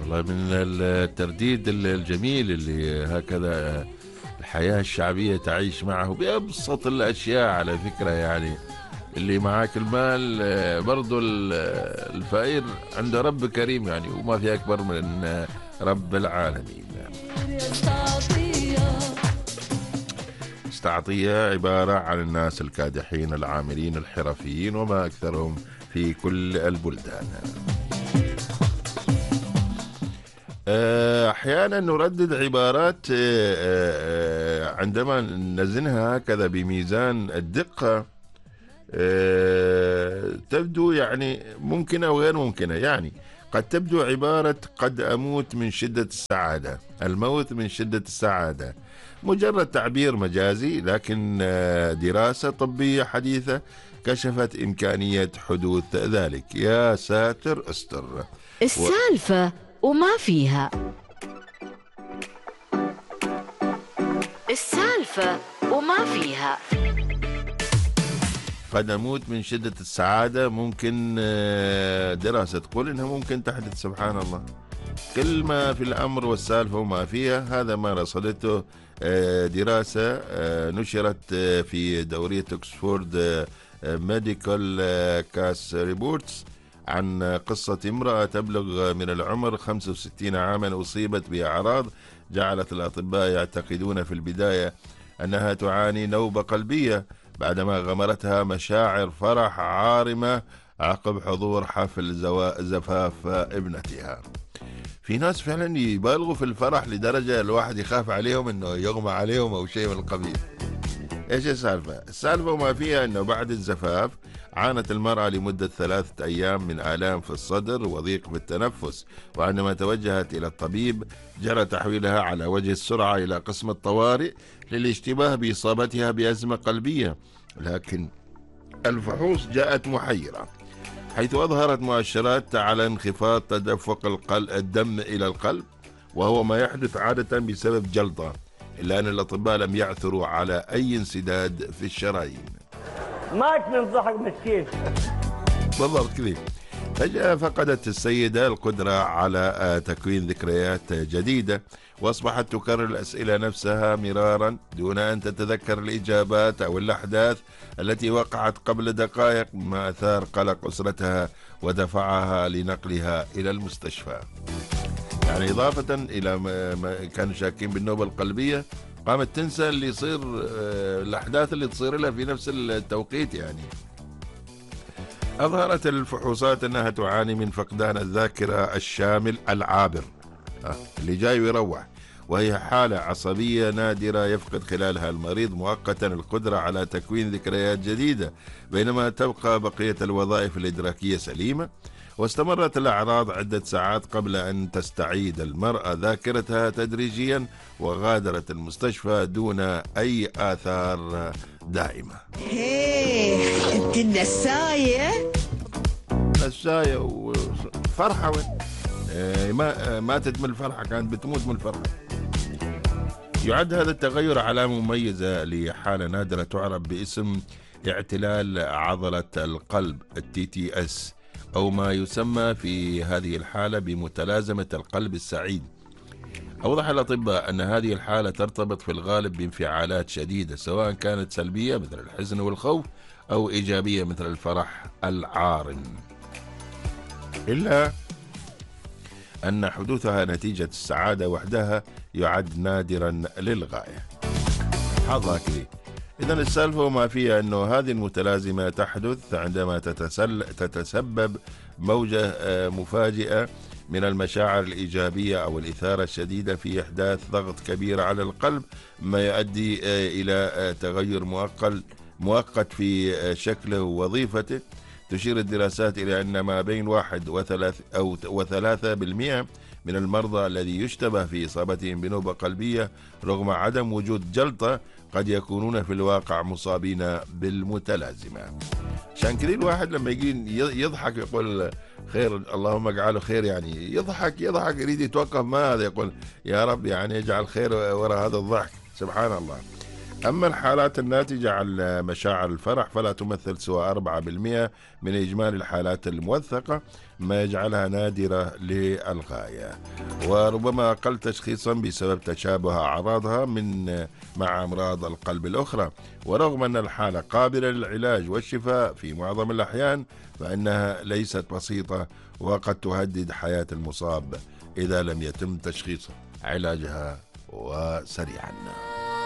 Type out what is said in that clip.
والله من الترديد الجميل اللي هكذا الحياة الشعبية تعيش معه بأبسط الأشياء على فكرة. يعني اللي معاك المال برضو الفقير عنده رب كريم يعني، وما في أكبر من رب العالمين. استعطية عبارة عن الناس الكادحين العاملين الحرفيين وما أكثرهم في كل البلدان. أحيانا نردد عبارات عندما نزنها هكذا بميزان الدقة تبدو يعني ممكنة وغير ممكنة. يعني قد تبدو عبارة قد أموت من شدة السعادة، الموت من شدة السعادة مجرد تعبير مجازي، لكن دراسة طبية حديثة كشفت إمكانية حدوث ذلك. يا ساتر استر. السالفة وما فيها. السالفة وما فيها. قد أموت من شدة السعادة، ممكن دراسة تقول إنها ممكن تحدث. سبحان الله، كل ما في الأمر والسالفة وما فيها. هذا ما رصدته دراسة نشرت في دورية أكسفورد ميديكال كاس ريبورتس عن قصة امرأة تبلغ من العمر 65 عاما أصيبت بأعراض جعلت الأطباء يعتقدون في البداية أنها تعاني نوبة قلبية، بعدما غمرتها مشاعر فرح عارمة عقب حضور حفل زفاف ابنتها. في ناس فعلا يبالغوا في الفرح لدرجة الواحد يخاف عليهم انه يغمى عليهم او شيء من القبيل. ايش السالفة؟ السالفة وما فيها انه بعد الزفاف عانت المرأة لمدة 3 أيام من آلام في الصدر وضيق في التنفس، وعندما توجهت إلى الطبيب جرى تحويلها على وجه السرعة إلى قسم الطوارئ للاشتباه بإصابتها بأزمة قلبية، لكن الفحوص جاءت محيرة، حيث أظهرت مؤشرات على انخفاض تدفق الدم إلى القلب، وهو ما يحدث عادة بسبب جلطة، إلا أن الأطباء لم يعثروا على أي انسداد في الشرايين. مات من ضحك مسكين. بالضبط كذا. فجأة فقدت السيدة القدرة على تكوين ذكريات جديدة، وأصبحت تكرر الأسئلة نفسها مرارا دون أن تتذكر الإجابات أو الأحداث التي وقعت قبل دقائق، ما أثار قلق أسرتها ودفعها لنقلها إلى المستشفى. يعني إضافة إلى ما كانوا شاكين بالنوبة القلبية، قامت تنسى اللي يصير الأحداث اللي تصير لها في نفس التوقيت. يعني أظهرت الفحوصات أنها تعاني من فقدان الذاكرة الشامل العابر اللي جاي ويروح، وهي حالة عصبية نادرة يفقد خلالها المريض مؤقتا القدرة على تكوين ذكريات جديدة، بينما تبقى بقية الوظائف الإدراكية سليمة. واستمرت الأعراض عدة ساعات قبل أن تستعيد المرأة ذاكرتها تدريجيا، وغادرت المستشفى دون أي آثار دائمة. انت النساية وفرحة وين؟ ماتت من الفرحة، كانت بتموت من الفرحة. يعد هذا التغير علامة مميزة لحالة نادرة تعرف باسم اعتلال عضلة القلب TTS، أو ما يسمى في هذه الحالة بمتلازمة القلب السعيد. أوضح الأطباء أن هذه الحالة ترتبط في الغالب بانفعالات شديدة، سواء كانت سلبية مثل الحزن والخوف أو إيجابية مثل الفرح العارم، إلا أن حدوثها نتيجة السعادة وحدها يعد نادرا للغاية. حظك لي. إذن السالفة وما فيها أنه هذه المتلازمة تحدث عندما تتسبب موجة مفاجئة من المشاعر الإيجابية أو الإثارة الشديدة في إحداث ضغط كبير على القلب، ما يؤدي إلى تغير مؤقت في شكله ووظيفته. تشير الدراسات إلى أن ما بين 1 و3% من المرضى الذي يشتبه في إصابتهم بنوبة قلبية رغم عدم وجود جلطة قد يكونون في الواقع مصابين بالمتلازمة. عشان كذا الواحد لما يجي يضحك يقول خير، اللهم اجعله خير، يعني يضحك يريد يتوقف، ما هذا يقول يا رب يعني اجعل خير وراء هذا الضحك. سبحان الله. أما الحالات الناتجة عن مشاعر الفرح فلا تمثل سوى 4% من إجمالي الحالات الموثقة، ما يجعلها نادرة للغاية، وربما أقل تشخيصا بسبب تشابه أعراضها مع أمراض القلب الأخرى. ورغم أن الحالة قابلة للعلاج والشفاء في معظم الأحيان، فإنها ليست بسيطة وقد تهدد حياة المصاب إذا لم يتم تشخيص علاجها وسريعا.